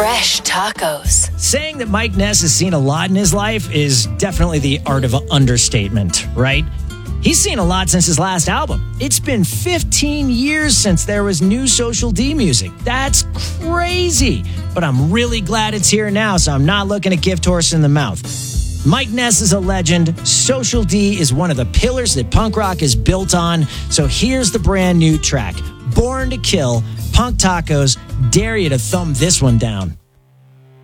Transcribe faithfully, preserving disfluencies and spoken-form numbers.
Fresh tacos. Saying that Mike Ness has seen a lot in his life is definitely the art of an understatement, right? He's seen a lot since his last album. It's been fifteen years since there was new Social D music. That's crazy. But I'm really glad it's here now, so I'm not looking a gift horse in the mouth. Mike Ness is a legend. Social D is one of the pillars that punk rock is built on. So here's the brand new track, Born to Kill, Punk Tacos. Dare you to thumb this one down.